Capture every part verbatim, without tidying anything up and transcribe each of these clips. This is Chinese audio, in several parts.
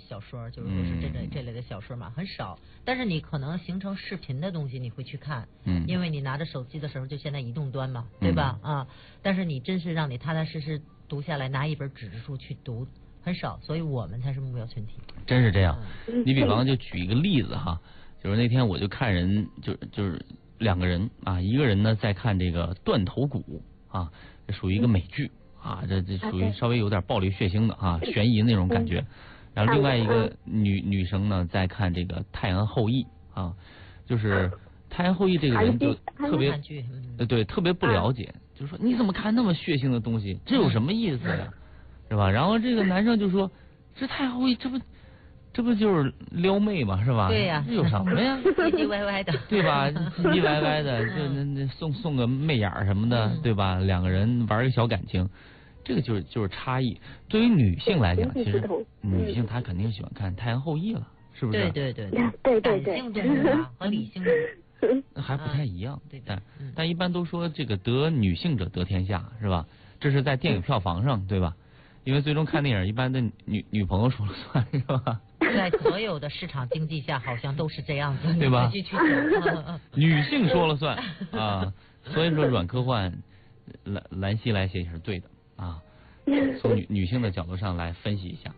小说，就是说是这类、嗯、这类的小说嘛，很少。但是你可能形成视频的东西，你会去看，嗯，因为你拿着手机的时候，就现在移动端嘛，对吧？嗯、啊，但是你真是让你踏踏实实读下来，拿一本纸质书去读，很少，所以我们才是目标群体。 真是这样。嗯、你比方就举一个例子哈，就是那天我就看人，就就是两个人啊，一个人呢在看这个断头谷啊，这属于一个美剧。啊，这这属于稍微有点暴力血腥的啊，悬疑那种感觉。然后另外一个女女生呢，在看这个《太阳后裔》啊，就是《太阳后裔》这个人就特别，呃对，特别不了解，就说你怎么看那么血腥的东西，这有什么意思呀，是吧？然后这个男生就说，这《太阳后裔》这不这不就是撩妹嘛，是吧？ 对呀， 这有什么呀？ 唧唧歪歪的， 对吧？唧唧歪歪的，就那那送送个媚眼什么的，对吧？两个人玩个小感情。这个就是就是差异。对于女性来讲，其实女性她肯定喜欢看《太阳后裔》了，是不是？ 对对对对对对对。 感性动物啊和理性动物那还不太一样。 对但但一般都说这个得女性者得天下，是吧？这是在电影票房上，对吧？因为最终看电影一般的女女朋友说了算，是吧？ 在所有的市场经济下，好像都是这样子， 对吧？ 嗯、 女性说了算啊，所以说软科幻，兰兰溪来写也是对的。啊，从女女性的角度上来分析一下，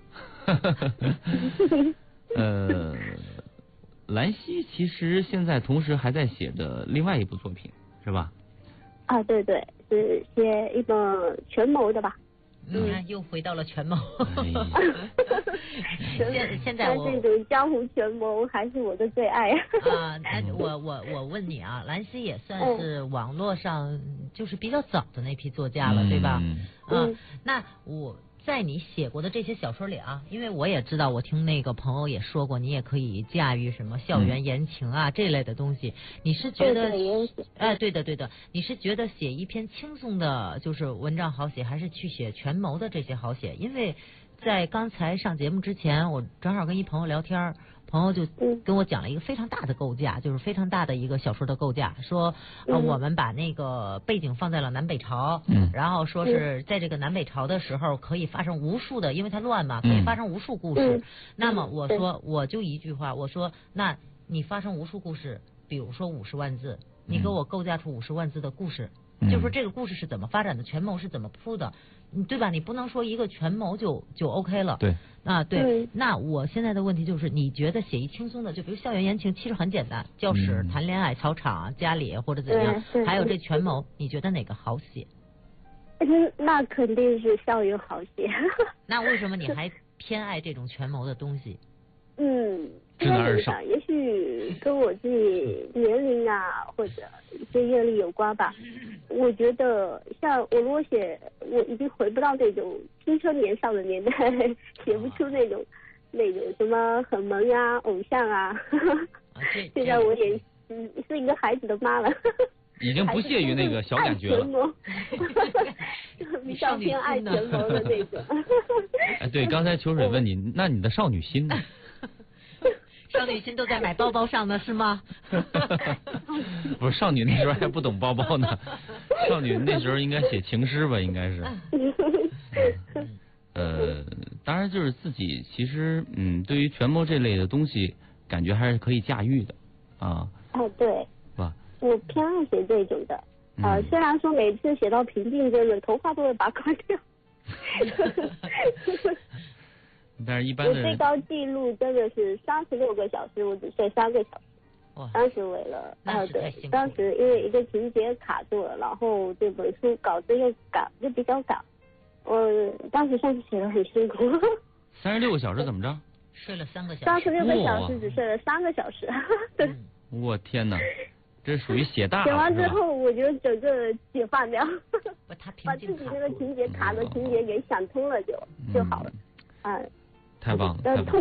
呃，兰溪其实现在同时还在写着另外一部作品，是吧？ 啊，对对，是写一本权谋的吧？ 你看，又回到了权谋。现现在我这种江湖权谋还是我的最爱啊！那我我我问你啊，兰溪也算是网络上就是比较早的那批作家了， 嗯、 对吧？ 嗯、 啊，那我在你写过的这些小说里啊，因为我也知道，我听那个朋友也说过，你也可以驾驭什么校园言情啊、嗯、这类的东西。你是觉得，哎，对的对的，你是觉得写一篇轻松的，就是文章好写，还是去写权谋的这些好写？因为在刚才上节目之前，我正好跟一朋友聊天。朋友就跟我讲了一个非常大的构架，就是非常大的一个小说的构架，说呃我们把那个背景放在了南北朝，嗯，然后说是在这个南北朝的时候可以发生无数的，因为它乱嘛，可以发生无数故事。那么我说我就一句话，我说那你发生无数故事，比如说五十万字，你给我构架出五十万字的故事。就是说这个故事是怎么发展的，权谋是怎么铺的，对吧？你不能说一个权谋就就 OK 了。 对。 啊，对。那我现在的问题就是，你觉得写一轻松的，就比如校园言情，其实很简单，教室、谈恋爱、操场、家里或者怎样，还有这权谋，你觉得哪个好写？ 那肯定是校园好写。 那为什么你还偏爱这种权谋的东西？ 嗯，这个想也许跟我自己年龄啊或者一些阅历有关吧。我觉得像我如果写，我已经回不到那种青春年少的年代，写不出那种那种什么很萌啊偶像啊。现在我也嗯是一个孩子的妈了。 已经不屑于那个小感觉了。 比较偏爱权谋的那种。 哎，对，刚才秋水问你，那你的少女心呢？ 少女心都在买包包上呢，是吗？ 不是，少女那时候还不懂包包呢，少女那时候应该写情诗吧，应该是。呃，当然就是自己其实嗯，对于权谋这类的东西，感觉还是可以驾驭的啊。 哦，对。 是吧？ 我偏爱写这种的，呃，虽然说每次写到瓶颈针了，头发都会拔光掉。 但是一般的人， 我最高记录真的是三十六个小时，我只睡三个小时。当时为了，呃，对，当时因为一个情节卡住了，然后这本书稿子又赶，就比较赶，我当时算是写的很辛苦。 三十六个小时怎么着？ 睡了三个小时。 三十六个小时只睡了三个小时。对。 我天哪！这属于写大了。 写完之后，我觉得整个解放掉， 把他把自己那个情节卡的情节给想通了就，就好了。嗯。 太棒了！ 呃，痛